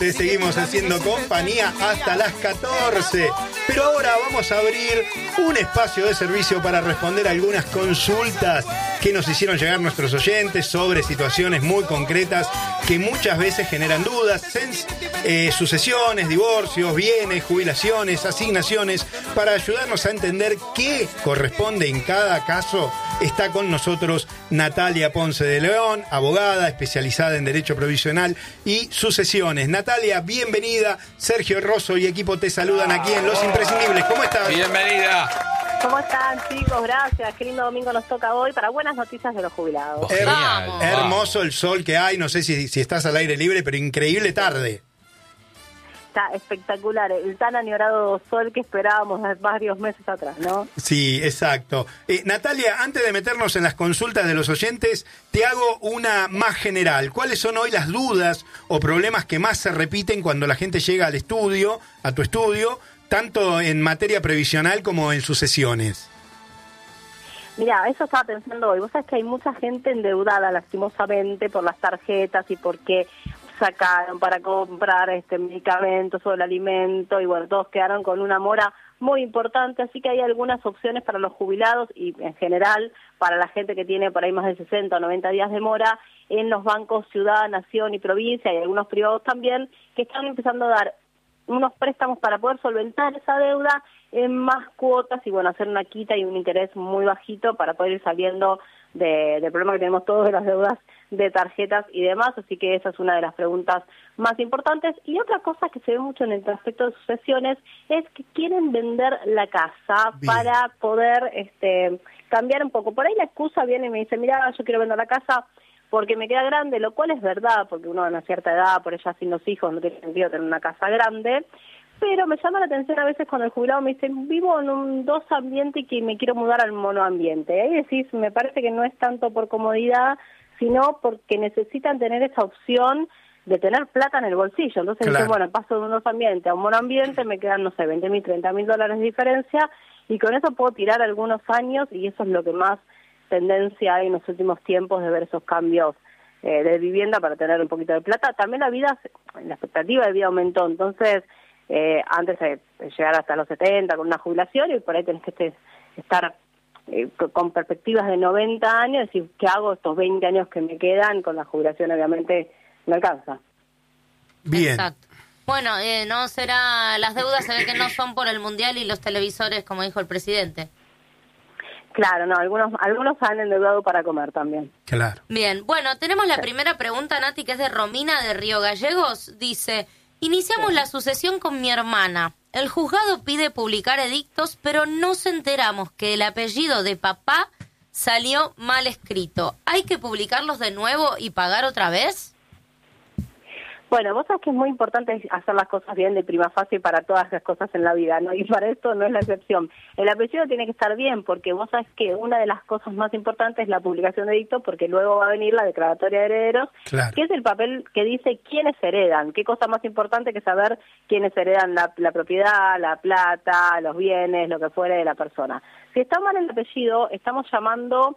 Te seguimos haciendo compañía hasta las 14. Pero ahora vamos a abrir un espacio de servicio para responder algunas consultas que nos hicieron llegar nuestros oyentes sobre situaciones muy concretas que muchas veces generan dudas, sucesiones, divorcios, bienes, jubilaciones, asignaciones. Para ayudarnos a entender qué corresponde en cada caso, está con nosotros Natalia Ponce de León, abogada especializada en Derecho Provisional y Sucesiones. Natalia, bienvenida. Sergio Rosso y equipo te saludan aquí en Los Imprescindibles. ¿Cómo estás? Bienvenida. ¿Cómo están, chicos? Gracias. Qué lindo domingo nos toca hoy para buenas noticias de los jubilados. Hermoso el sol que hay. No sé si estás al aire libre, pero increíble tarde. Está espectacular, el tan añorado sol que esperábamos varios meses atrás, ¿no? Sí, exacto. Natalia, antes de meternos en las consultas de los oyentes, te hago una más general. ¿Cuáles son hoy las dudas o problemas que más se repiten cuando la gente llega al estudio, a tu estudio, tanto en materia previsional como en sucesiones? Mira, eso estaba pensando hoy. Vos sabés que hay mucha gente endeudada, lastimosamente, por las tarjetas y porque sacaron para comprar medicamentos o el alimento y bueno, todos quedaron con una mora muy importante, así que hay algunas opciones para los jubilados y en general para la gente que tiene por ahí más de 60 o 90 días de mora en los bancos Ciudad, Nación y Provincia y algunos privados también que están empezando a dar unos préstamos para poder solventar esa deuda en más cuotas y bueno, hacer una quita y un interés muy bajito para poder ir saliendo del problema que tenemos todos de las deudas de tarjetas y demás, así que esa es una de las preguntas más importantes. Y otra cosa que se ve mucho en el aspecto de sucesiones es que quieren vender la casa. Bien. Para poder cambiar un poco. Por ahí la excusa viene y me dice, mira, yo quiero vender la casa porque me queda grande, lo cual es verdad, porque uno a una cierta edad, por ella sin los hijos, no tiene sentido tener una casa grande. Pero me llama la atención a veces cuando el jubilado me dice, vivo en un dos ambiente y que me quiero mudar al monoambiente. Ahí decís, me parece que no es tanto por comodidad, sino porque necesitan tener esa opción de tener plata en el bolsillo. Entonces claro. Dicen, bueno, paso de un dos ambiente a un monoambiente, me quedan, no sé, $20.000, $30.000 de diferencia, y con eso puedo tirar algunos años, y eso es lo que más tendencia hay en los últimos tiempos de ver esos cambios de vivienda para tener un poquito de plata. También la expectativa de vida aumentó, entonces antes de llegar hasta los 70 con una jubilación y por ahí tenés que estar con perspectivas de 90 años, decir, ¿qué hago estos 20 años que me quedan? Con la jubilación obviamente no alcanza. Bien. Exacto. Bueno, no será, las deudas se ve que no son por el mundial y los televisores, como dijo el presidente. Claro, no, algunos han endeudado para comer también. Claro. Bien, bueno, tenemos la primera pregunta, Nati, que es de Romina de Río Gallegos. Dice, iniciamos la sucesión con mi hermana. El juzgado pide publicar edictos, pero nos enteramos que el apellido de papá salió mal escrito. ¿Hay que publicarlos de nuevo y pagar otra vez? Bueno, vos sabés que es muy importante hacer las cosas bien de prima facie para todas las cosas en la vida, ¿no? Y para esto no es la excepción. El apellido tiene que estar bien, porque vos sabés que una de las cosas más importantes es la publicación de edictos, porque luego va a venir la declaratoria de herederos, claro. Que es el papel que dice quiénes heredan. Qué cosa más importante que saber quiénes heredan la propiedad, la plata, los bienes, lo que fuere de la persona. Si está mal el apellido, estamos llamando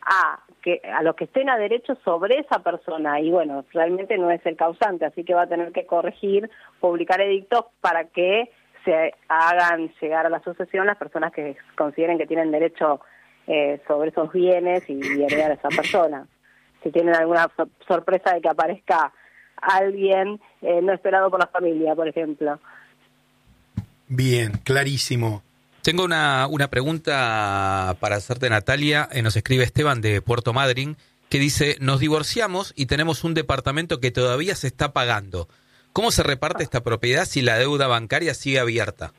a los que estén a derecho sobre esa persona y bueno, realmente no es el causante, así que va a tener que corregir, publicar edictos para que se hagan llegar a la sucesión las personas que consideren que tienen derecho sobre esos bienes y heredar a esa persona. Si tienen alguna sorpresa de que aparezca alguien no esperado por la familia, por ejemplo. Bien, clarísimo. Tengo una pregunta para hacerte, Natalia. Nos escribe Esteban de Puerto Madryn, que dice, nos divorciamos y tenemos un departamento que todavía se está pagando. ¿Cómo se reparte esta propiedad si la deuda bancaria sigue abierta?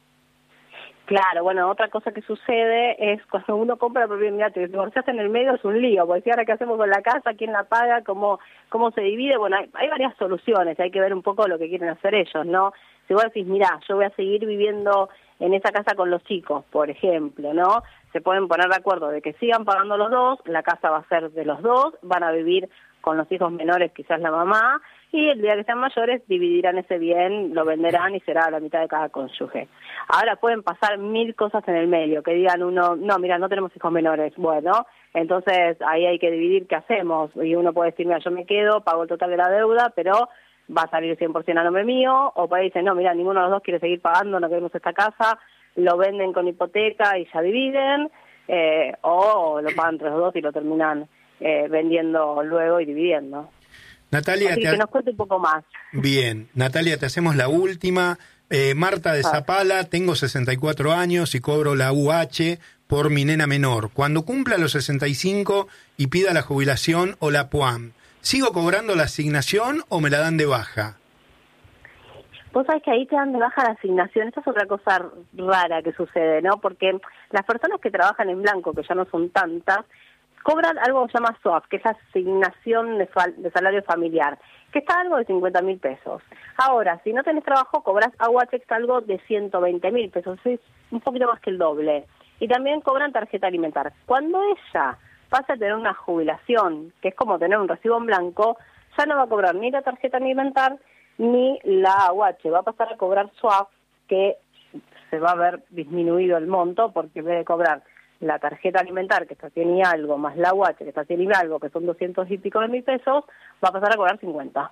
Claro, bueno, otra cosa que sucede es cuando uno compra la propiedad, mira, te divorciaste en el medio, es un lío, porque si ahora qué hacemos con la casa, quién la paga, cómo se divide, bueno, hay varias soluciones, hay que ver un poco lo que quieren hacer ellos, ¿no? Si vos decís, mirá, yo voy a seguir viviendo en esa casa con los chicos, por ejemplo, ¿no? Se pueden poner de acuerdo de que sigan pagando los dos, la casa va a ser de los dos, van a vivir con los hijos menores, quizás la mamá, y el día que sean mayores dividirán ese bien, lo venderán y será la mitad de cada cónyuge. Ahora pueden pasar 1000 cosas en el medio, que digan uno, no, mira, no tenemos hijos menores, bueno, entonces ahí hay que dividir qué hacemos, y uno puede decir, mira, yo me quedo, pago el total de la deuda, pero va a salir 100% a nombre mío, o por ahí dicen, no, mira, ninguno de los dos quiere seguir pagando, no queremos esta casa, lo venden con hipoteca y ya dividen, o lo pagan entre los dos y lo terminan vendiendo luego y dividiendo. Natalia, así que nos cuente un poco más. Bien, Natalia, te hacemos la última. Marta de Zapala, tengo 64 años y cobro la UH por mi nena menor. Cuando cumpla los 65 y pida la jubilación o la PUAM, ¿sigo cobrando la asignación o me la dan de baja? Vos sabés que ahí te dan de baja la asignación. Esa es otra cosa rara que sucede, ¿no? Porque las personas que trabajan en blanco, que ya no son tantas, cobran algo que se llama SOAF, que es la asignación de salario familiar, que está algo de 50.000 pesos. Ahora, si no tenés trabajo, cobras AUH algo de 120.000 pesos, es un poquito más que el doble. Y también cobran tarjeta alimentar. Cuando ella pasa a tener una jubilación, que es como tener un recibo en blanco, ya no va a cobrar ni la tarjeta alimentar ni la AUH, va a pasar a cobrar SOAF, que se va a ver disminuido el monto, porque en vez de cobrar la tarjeta alimentar, que está 100 y algo, más la UH, que está 100 y algo, que son 200 y pico de mil pesos, va a pasar a cobrar 50.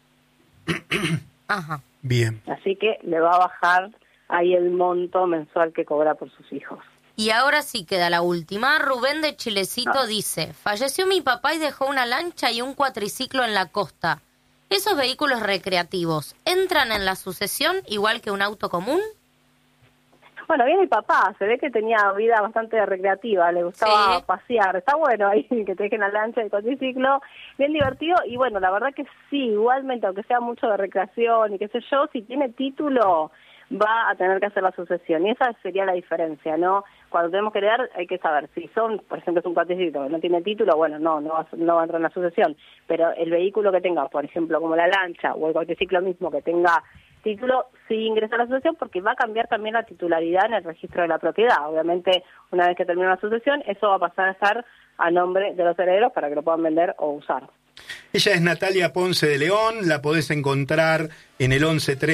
Ajá. Bien. Así que le va a bajar ahí el monto mensual que cobra por sus hijos. Y ahora sí queda la última. Rubén de Chilecito dice, falleció mi papá y dejó una lancha y un cuatriciclo en la costa. ¿Esos vehículos recreativos entran en la sucesión igual que un auto común? Bueno, bien mi papá, se ve que tenía vida bastante recreativa, le gustaba pasear, está bueno ahí que te dejen la lancha de cuatriciclo, bien divertido, y bueno, la verdad que sí, igualmente, aunque sea mucho de recreación y qué sé yo, si tiene título va a tener que hacer la sucesión, y esa sería la diferencia, ¿no? Cuando tenemos que heredar hay que saber, si son, por ejemplo, es un cuatriciclo que no tiene título, bueno, no va a entrar en la sucesión, pero el vehículo que tenga, por ejemplo, como la lancha o el cuatriciclo mismo que tenga título, sí ingresa a la sucesión porque va a cambiar también la titularidad en el registro de la propiedad. Obviamente, una vez que termine la sucesión, eso va a pasar a estar a nombre de los herederos para que lo puedan vender o usar. Ella es Natalia Ponce de León, la podés encontrar en el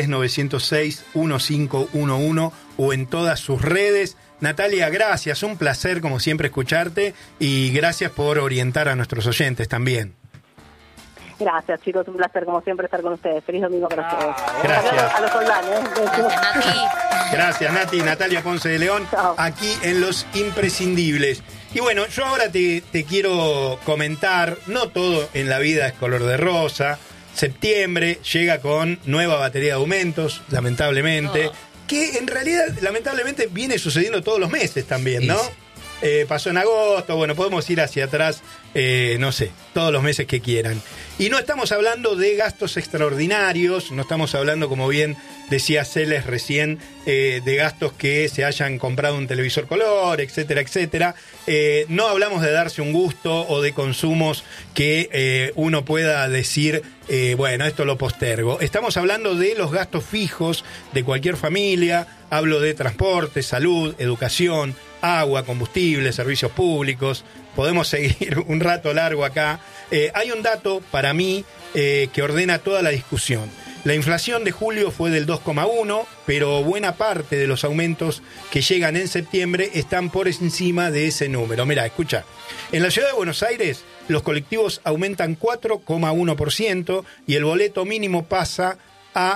11-3906-1511 o en todas sus redes. Natalia, gracias, un placer como siempre escucharte y gracias por orientar a nuestros oyentes también. Gracias, chicos, un placer como siempre estar con ustedes. Feliz domingo para ustedes. Gracias. A los soldados, Gracias, Nati. Gracias, Nati. Natalia Ponce de León, Chao. aquí en Los Imprescindibles. Y bueno, yo ahora te quiero comentar, no todo en la vida es color de rosa. Septiembre llega con nueva batería de aumentos, lamentablemente, que en realidad, lamentablemente, viene sucediendo todos los meses también, ¿no? Sí. Pasó en agosto, bueno, podemos ir hacia atrás, no sé, todos los meses que quieran. Y no estamos hablando de gastos extraordinarios, no estamos hablando, como bien decía Celes recién, de gastos que se hayan comprado un televisor color, etcétera, etcétera. No hablamos de darse un gusto o de consumos que uno pueda decir, bueno, esto lo postergo. Estamos hablando de los gastos fijos de cualquier familia, hablo de transporte, salud, educación, agua, combustible, servicios públicos. Podemos seguir un rato largo acá. Hay un dato para mí que ordena toda la discusión. La inflación de julio fue del 2,1, pero buena parte de los aumentos que llegan en septiembre están por encima de ese número. Mirá, escucha. En la ciudad de Buenos Aires, los colectivos aumentan 4,1% y el boleto mínimo pasa a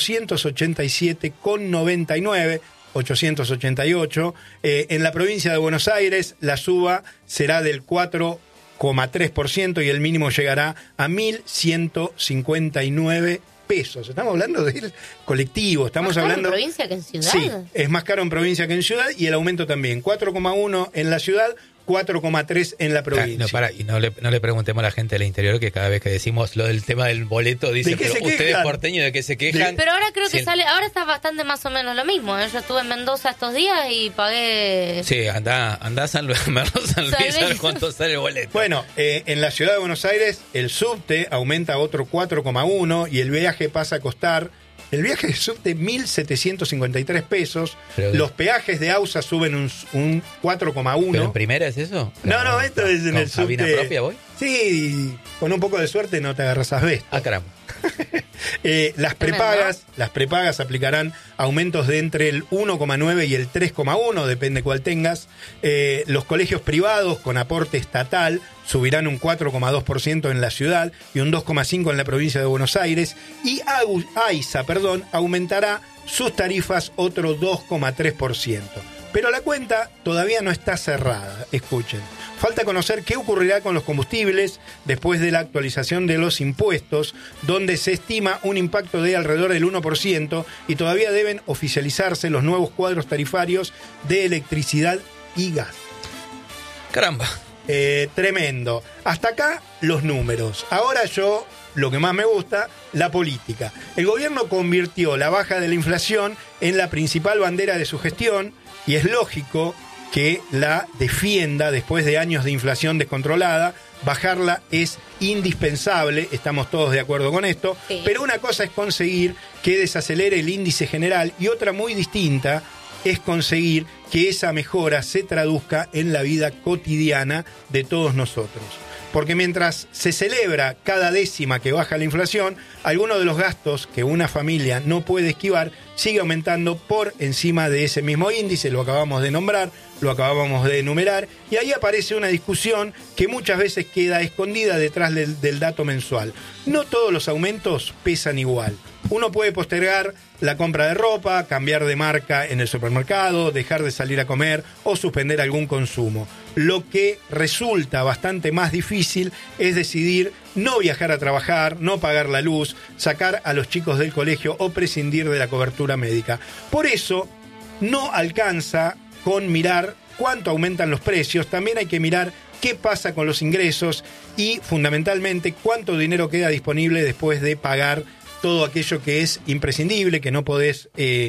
887,99. 888. En la provincia de Buenos Aires, la suba será del 4,3% y el mínimo llegará a 1.159 pesos. Estamos hablando del colectivo, estamos hablando... ¿Más caro en provincia que en ciudad? Sí, es más caro en provincia que en ciudad y el aumento también. 4,1 en la ciudad, 4,3 en la provincia. No le preguntemos a la gente del interior que cada vez que decimos lo del tema del boleto dicen, pero ustedes porteños de qué se quejan. Pero ahora creo que ahora está bastante más o menos lo mismo. Yo estuve en Mendoza estos días y pagué... Sí, andá a San Luis, a ver cuánto sale el boleto. Bueno, en la ciudad de Buenos Aires el subte aumenta otro 4,1 y el viaje pasa a costar... El viaje de subte, 1.753 pesos. Los peajes de AUSA suben un 4,1. ¿Pero en primera es eso? No, esto es en el subte. ¿Cabina propia voy? Sí, con un poco de suerte no te agarras asbesto. Ah, caramba. Las prepagas aplicarán aumentos de entre el 1,9 y el 3,1, depende cuál tengas. Los colegios privados con aporte estatal subirán un 4,2% en la ciudad y un 2,5% en la provincia de Buenos Aires. Y AISA, aumentará sus tarifas otro 2,3%. Pero la cuenta todavía no está cerrada. Escuchen. Falta conocer qué ocurrirá con los combustibles después de la actualización de los impuestos, donde se estima un impacto de alrededor del 1% y todavía deben oficializarse los nuevos cuadros tarifarios de electricidad y gas. Caramba. Tremendo. Hasta acá los números. Ahora lo que más me gusta, la política. El gobierno convirtió la baja de la inflación en la principal bandera de su gestión y es lógico que la defienda después de años de inflación descontrolada. Bajarla es indispensable, estamos todos de acuerdo con esto, sí. Pero una cosa es conseguir que desacelere el índice general y otra muy distinta es conseguir que esa mejora se traduzca en la vida cotidiana de todos nosotros. Porque mientras se celebra cada décima que baja la inflación, algunos de los gastos que una familia no puede esquivar sigue aumentando por encima de ese mismo índice, lo acabamos de nombrar, lo acabamos de enumerar, y ahí aparece una discusión que muchas veces queda escondida detrás del dato mensual. No todos los aumentos pesan igual. Uno puede postergar la compra de ropa, cambiar de marca en el supermercado, dejar de salir a comer o suspender algún consumo. Lo que resulta bastante más difícil es decidir no viajar a trabajar, no pagar la luz, sacar a los chicos del colegio o prescindir de la cobertura médica. Por eso no alcanza con mirar cuánto aumentan los precios, también hay que mirar qué pasa con los ingresos y fundamentalmente cuánto dinero queda disponible después de pagar todo aquello que es imprescindible, que no podés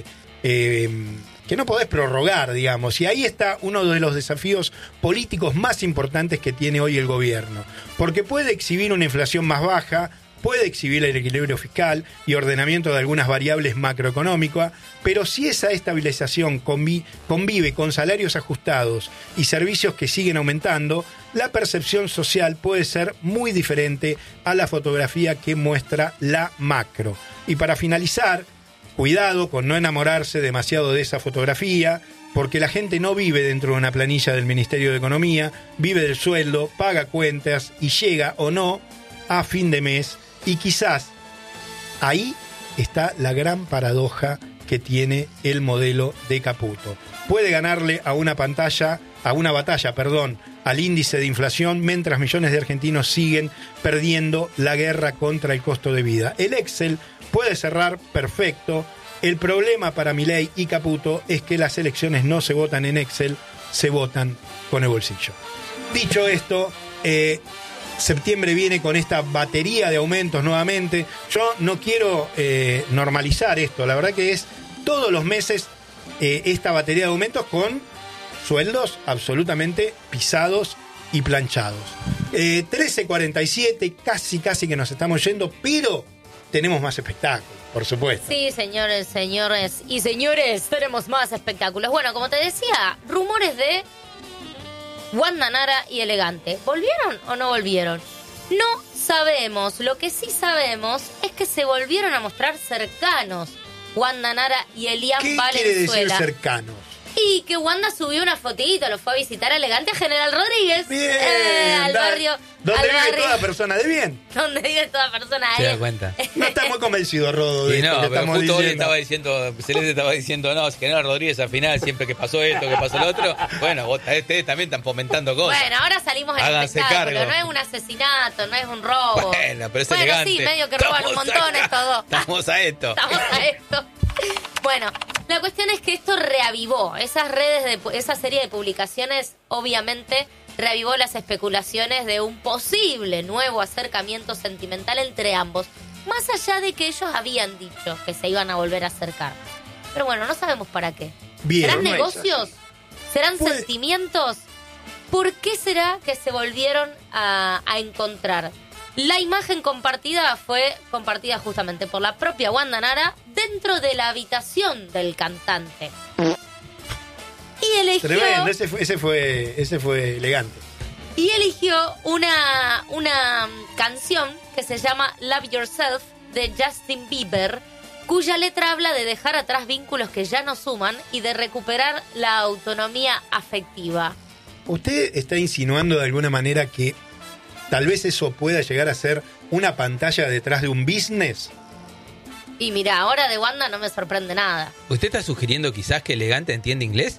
prorrogar, digamos. Y ahí está uno de los desafíos políticos más importantes que tiene hoy el gobierno. Porque puede exhibir una inflación más baja, puede exhibir el equilibrio fiscal y ordenamiento de algunas variables macroeconómicas, pero si esa estabilización convive con salarios ajustados y servicios que siguen aumentando, la percepción social puede ser muy diferente a la fotografía que muestra la macro. Y para finalizar, cuidado con no enamorarse demasiado de esa fotografía, porque la gente no vive dentro de una planilla del Ministerio de Economía, vive del sueldo, paga cuentas y llega o no a fin de mes. Y quizás ahí está la gran paradoja que tiene el modelo de Caputo. Puede ganarle a una batalla, al índice de inflación, mientras millones de argentinos siguen perdiendo la guerra contra el costo de vida. El Excel puede cerrar perfecto. El problema para Milei y Caputo es que las elecciones no se votan en Excel, se votan con el bolsillo. Dicho esto, septiembre viene con esta batería de aumentos nuevamente. Yo no quiero normalizar esto, la verdad que es todos los meses esta batería de aumentos con sueldos absolutamente pisados y planchados. 13:47, casi que nos estamos yendo, pero tenemos más espectáculos, por supuesto. Sí, señores y señores, tenemos más espectáculos. Bueno, como te decía, rumores de Wanda Nara y Elegante. ¿Volvieron o no volvieron? No sabemos. Lo que sí sabemos es que se volvieron a mostrar cercanos Wanda Nara y Elian Valenzuela. ¿Qué quiere decir cercanos? Y que Wanda subió una fotito, lo fue a visitar a Elegante a General Rodríguez. Bien, al barrio. Donde vive toda persona de bien. Donde vive toda persona de bien. ¿Se da cuenta? No está muy convencido, Rodo, de esto que estamos justo diciendo. Celeste estaba diciendo, no, si General Rodríguez al final, siempre que pasó esto, que pasó lo otro, bueno, ustedes también están fomentando cosas. Bueno, ahora salimos en Háganse espectáculo, cargo. no es un asesinato, no es un robo. Bueno, pero es elegante. Sí, medio que roban un montón estos dos. Estamos a esto. Bueno, la cuestión es que esto reavivó esas redes, esa serie de publicaciones, obviamente reavivó las especulaciones de un posible nuevo acercamiento sentimental entre ambos, más allá de que ellos habían dicho que se iban a volver a acercar. Pero bueno, no sabemos para qué. Bien, ¿Serán no negocios? ¿Serán sentimientos? ¿Por qué será que se volvieron a encontrar? La imagen compartida fue compartida justamente por la propia Wanda Nara dentro de la habitación del cantante. Y eligió... Tremendo, ese fue elegante. Y eligió una canción que se llama Love Yourself de Justin Bieber, cuya letra habla de dejar atrás vínculos que ya no suman y de recuperar la autonomía afectiva. ¿Usted está insinuando de alguna manera que tal vez eso pueda llegar a ser una pantalla detrás de un business? Y mira, ahora de Wanda no me sorprende nada. ¿Usted está sugiriendo quizás que Elegante entiende inglés?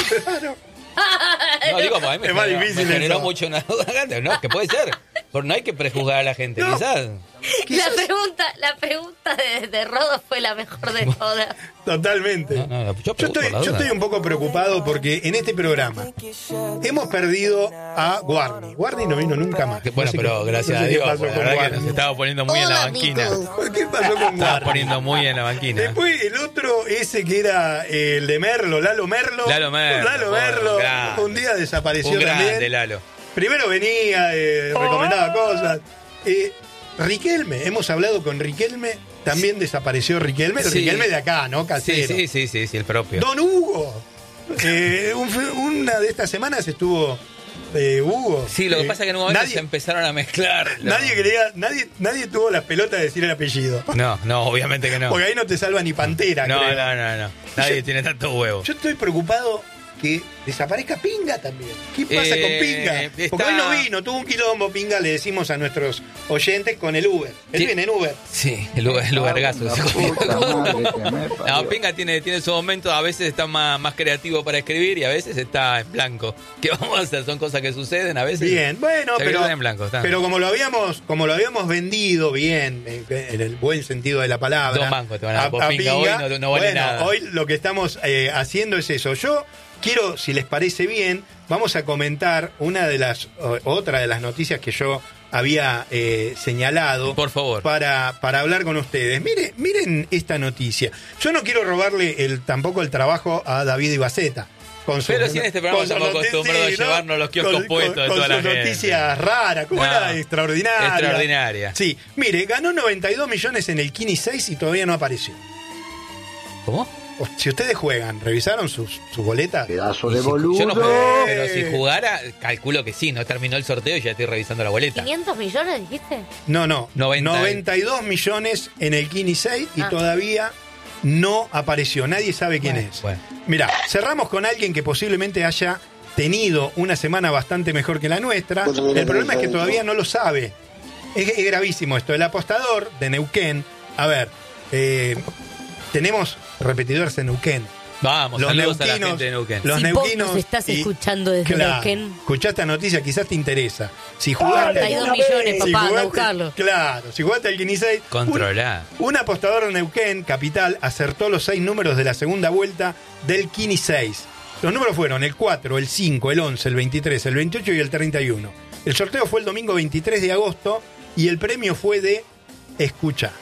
No, digo, a mí Es más difícil me generó eso. mucho una duda. No, que puede ser. Pero no hay que prejuzgar a la gente, No. quizás. La pregunta de Rodo fue la mejor de todas. Totalmente. No, yo pregunto por la Yo duda. estoy un poco preocupado porque en este programa hemos perdido a Warney. Warney no vino nunca más. Bueno, No sé pero qué- gracias no sé a qué Dios, pasó porque la con verdad que Warney. nos estaba poniendo muy en la banquina. ¿Qué pasó con Estaba Warney? poniendo muy en la banquina. Después el otro, ese que era el de Merlo, Lalo Merlo. Lalo Merlo, Merlo, grande. un día desapareció Un grande, también. Lalo. Primero venía, recomendaba cosas. Riquelme, hemos hablado con Riquelme, también desapareció Riquelme. Sí. Riquelme de acá, ¿no? Casero. Sí, el propio. Don Hugo. Una de estas semanas estuvo Hugo. Sí, lo que pasa es que en un momento nadie, se empezaron a mezclar. nadie tuvo la pelota de decir el apellido. No, obviamente que no. Porque ahí no te salva ni Pantera, No. creo. Nadie Yo- tiene tanto huevo. Yo estoy preocupado que desaparezca Pinga también. ¿Qué pasa con Pinga? Porque está- hoy no vino, tuvo un quilombo Pinga, le decimos a nuestros oyentes con el Uber. Él Sí. viene en Uber. Sí, el Ubergazo. La puta madre que me parió. No, Pinga tiene su momento, a veces está más creativo para escribir y a veces está en blanco. ¿Qué vamos a hacer? Son cosas que suceden a veces. Bien, bueno, Se pero, quedan en blanco, está. pero como lo habíamos vendido bien, en el buen sentido de la palabra. 2 mangos te van a dar por Pinga hoy, no vale bueno, nada. hoy lo que estamos haciendo es eso. Yo quiero, si les parece bien, vamos a comentar otra de las noticias que yo había señalado. Por favor. Para hablar con ustedes. Miren esta noticia. Yo no quiero robarle tampoco el trabajo a David Ibaceta. Pero si en este programa estamos acostumbrados a llevarnos los kioscos puestos de toda la sus gente. noticias raras, como No. era extraordinaria. Extraordinaria. Sí, mire, ganó 92 millones en el Kini 6 y todavía no apareció. ¿Cómo? Si ustedes juegan, ¿revisaron sus boletas? Pedazo Y de si- boludo. yo no jugué, pero si jugara, calculo que sí. No terminó el sorteo y ya estoy revisando la boleta. ¿500 millones dijiste? No, 90. 92 millones en el Kini 6 y Ah. todavía no apareció. Nadie sabe quién es. Bueno. Mirá, cerramos con alguien que posiblemente haya tenido una semana bastante mejor que la nuestra. El problema es que todavía no lo sabe. Es gravísimo esto. El apostador de Neuquén, a ver, tenemos repetidores en Neuquén. Vamos, saludos a la gente de Neuquén. Los Si vos neuquinos nos estás y- escuchando desde Neuquén. Escuchá esta noticia, quizás te interesa. Si jugaste 92 millones, si papá, anda a jugaste- buscarlo. Claro, si jugaste al Kini 6. Controlá. Un apostador de Neuquén, capital, acertó los 6 números de la segunda vuelta del Kini 6. Los números fueron el 4, el 5, el 11, el 23, el 28 y el 31. El sorteo fue el domingo 23 de agosto y el premio fue de, escucha,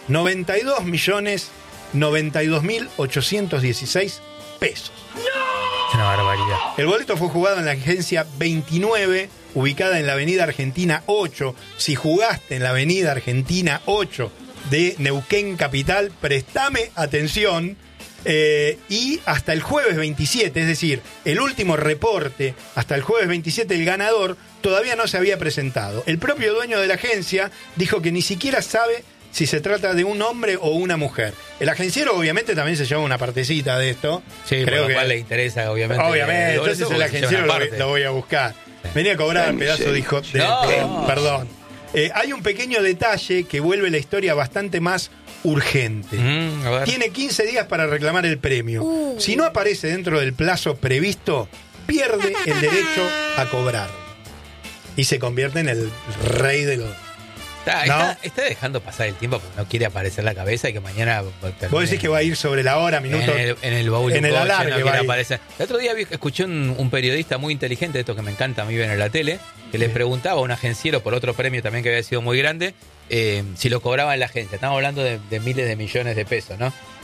92.092.816 pesos. Es una barbaridad. El boleto fue jugado en la agencia 29, ubicada en la avenida Argentina 8. Si jugaste en la avenida Argentina 8 de Neuquén Capital, prestame atención. Y hasta el jueves 27, es decir, el último reporte, hasta el jueves 27 el ganador todavía no se había presentado. El propio dueño de la agencia dijo que ni siquiera sabe si se trata de un hombre o una mujer. El agenciero obviamente también se lleva una partecita de esto. Sí, por lo cual le interesa, obviamente. Obviamente, el boleto, entonces el porque se agenciero lleva una parte. lo voy a buscar. Venía a cobrar pedazo de hijo de... No. Perdón. Hay un pequeño detalle que vuelve la historia bastante más urgente. A ver. Tiene 15 días para reclamar el premio. Si no aparece dentro del plazo previsto, pierde el derecho a cobrar. Y se convierte en el rey de los... Está dejando pasar el tiempo porque no quiere aparecer la cabeza y que mañana... Vos decís que va a ir sobre la hora, minuto... En el baúl en de un el coche, alargue no va quiere a ir. aparecer. El otro día escuché un periodista muy inteligente, esto que me encanta a mí ver en la tele, que les preguntaba a un agenciero por otro premio también que había sido muy grande, si lo cobraba en la agencia. Estamos hablando de miles de millones de pesos, ¿no?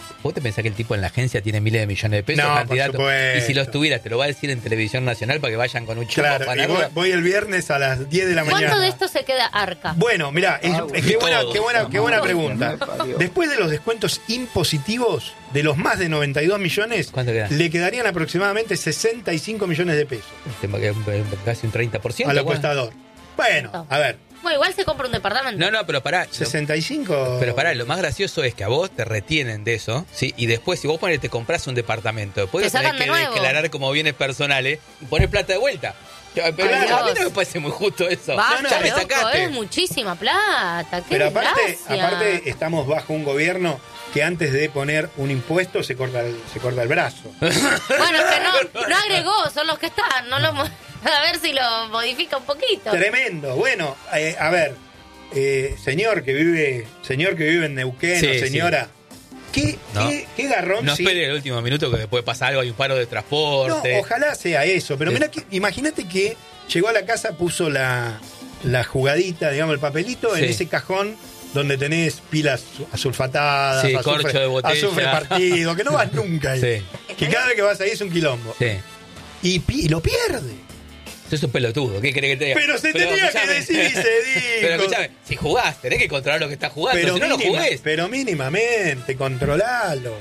¿Vos te pensás que el tipo en la agencia tiene miles de millones de pesos? No, por candidato? supuesto. Y si los tuviera, te lo va a decir en Televisión Nacional para que vayan con un chupo Claro, para y voy el viernes a las 10 de la mañana. ¿Cuánto de esto se queda Arca? Bueno, mirá, qué buena pregunta. Todo. Después de los descuentos impositivos de los más de 92 millones, ¿Cuánto queda? le quedarían aproximadamente 65 millones de pesos Casi un 30%. al bueno. apostador. Bueno, a ver, Bueno, igual se compra un departamento. No, pero pará. 65... Pero pará, lo más gracioso es que a vos te retienen de eso, ¿sí? Y después, si vos te compras un departamento, después Te lo tenés sacan de que nuevo. declarar como bienes personales y poner plata de vuelta. Pero Claro. a mí no me parece muy justo eso. Basta, Ya me loco, sacaste. es muchísima plata. Qué Pero desgracia. aparte estamos bajo un gobierno que antes de poner un impuesto se corta el brazo. Bueno, es que no agregó, son los que están. No a ver si lo modifica un poquito. Tremendo. Bueno, a ver, señor que vive en Neuquén, Sí, o señora, ¿qué garrón? No sí. espere el último minuto que después pasa algo, hay un paro de No, transporte. ojalá sea eso, pero Sí. mirá imagínate que llegó a la casa, puso la jugadita, digamos, el papelito en Sí. ese cajón donde tenés pilas asulfatadas, Sí, corcho de botella. azufre partido, que no vas nunca ahí. Sí. Que cada vez que vas ahí es un quilombo. Sí. Y lo pierde. Sos un pelotudo, ¿qué querés que te diga? Pero se tenía que escuchame. decir y se dijo. Pero escúchame, si jugás, tenés que controlar lo que estás jugando, Pero, si no, no jugués. pero mínimamente, controlalo.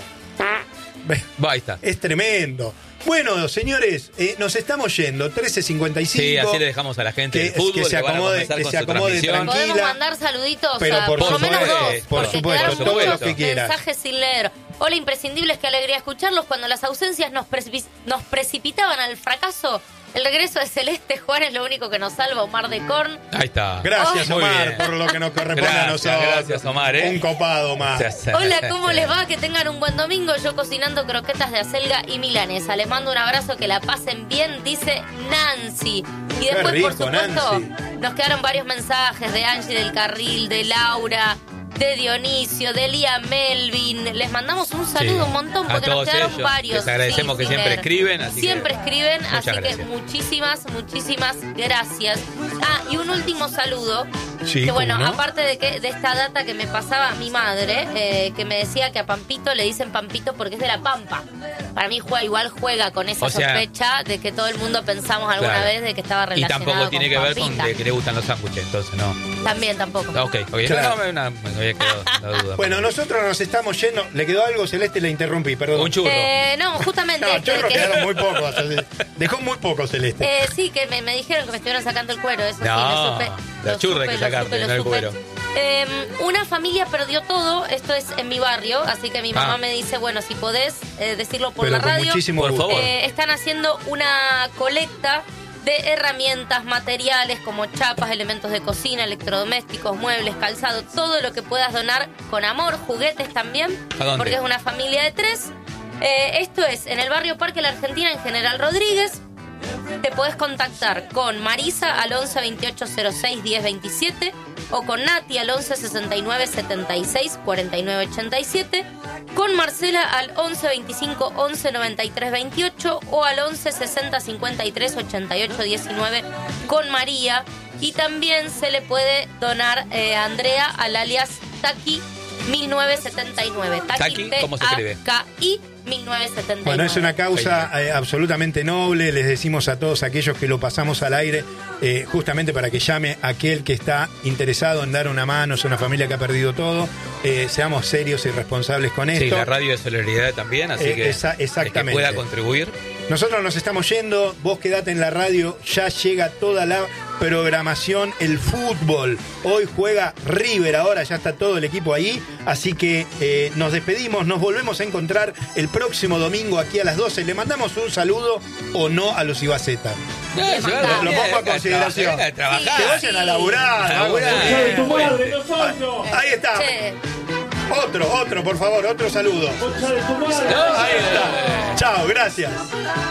Ahí está. Es tremendo. Bueno, señores, nos estamos yendo. 13:55. Sí, así le dejamos a la gente Que- del fútbol, que se van a acomode- comenzar que con se su acomode transmisión. tranquilo. Podemos mandar saluditos, Pero a, por por lo menos supuesto, dos, por porque supuesto, quedaron todo muchos lo que quieras. mensajes sin leer. Hola, imprescindibles, qué alegría escucharlos. Cuando las ausencias nos precipitaban al fracaso, el regreso de Celeste Juan es lo único que nos salva. Omar de Corn. Ahí está. Gracias, Muy Omar, bien. por lo que nos corresponde a Gracias, nosotros. gracias, Omar, Un copado más. Hola, ¿cómo les va? Que tengan un buen domingo. Yo cocinando croquetas de acelga y milanesa. Les mando un abrazo, que la pasen bien, dice Nancy. Y después, rico, por supuesto, Nancy. nos quedaron varios mensajes de Angie del Carril, de Laura, de Dionisio, de Lía Melvin. Les mandamos un saludo, Sí. un montón, A porque nos todos quedaron ellos. varios. Les agradecemos que sin siempre leer. escriben, así Siempre que escriben, muchas así gracias. que muchísimas gracias. Ah, y un último saludo. Sí, Que bueno, ¿cómo no? aparte de esta data que me pasaba mi madre, que me decía que a Pampito le dicen Pampito porque es de La Pampa. Para mí juega con esa O sea, sospecha de que todo el mundo pensamos alguna Claro. vez de que estaba Y relacionado tampoco tiene que ver con Pampita. que le gustan los sándwiches, entonces no. También tampoco. Ok. Claro. No, me había quedado la duda. Bueno, nosotros nos estamos yendo. ¿Le quedó algo, Celeste? Le interrumpí, perdón. Un churro. No, justamente. No, esto de churros que- quedaron muy pocos. Dejó muy poco, Celeste. Sí, que me dijeron que me estuvieron sacando el cuero, eso sí, No, lo supe. la Lo churra supe, hay que lo sacarte, supe, lo no el supe. cuero. Una familia perdió todo, esto es en mi barrio, así que mi mamá Ah. me dice, bueno, si podés decirlo por Pero la con radio. muchísimo Por gusto. favor. Están haciendo una colecta de herramientas, materiales como chapas, elementos de cocina, electrodomésticos, muebles, calzado, todo lo que puedas donar con amor, juguetes también, ¿A dónde? porque es una familia de 3. Esto es en el barrio Parque La Argentina, en General Rodríguez. Te podés contactar con Marisa al 11 28 06 10 27 o con Nati al 11 69 76 49 87, con Marcela al 11 25 11 93 28 o al 11 60 53 88 19 con María. Y también se le puede donar a Andrea al alias Taki 1979. Taki, ¿cómo se escribe? Taki 1979. Bueno, es una causa absolutamente noble. Les decimos a todos aquellos que lo pasamos al aire, justamente para que llame aquel que está interesado en dar una mano. Es una familia que ha perdido todo. Seamos serios y responsables con esto. Sí, la radio de solidaridad también, así que exactamente. el que pueda contribuir. Nosotros nos estamos yendo, vos quedate en la radio, ya llega toda la programación, el fútbol. Hoy juega River, ahora ya está todo el equipo ahí, así que nos despedimos, nos volvemos a encontrar el próximo domingo aquí a las 12. Le mandamos un saludo o no a los Ibacetas. Lo pongo a consideración. Venga a trabajar. Que vayan a laburar. A laburar. Bien. tu madre, nosotros. Ahí está. Che. Otro, por favor, otro saludo. Concha de tu madre. Ahí está. Chao, gracias.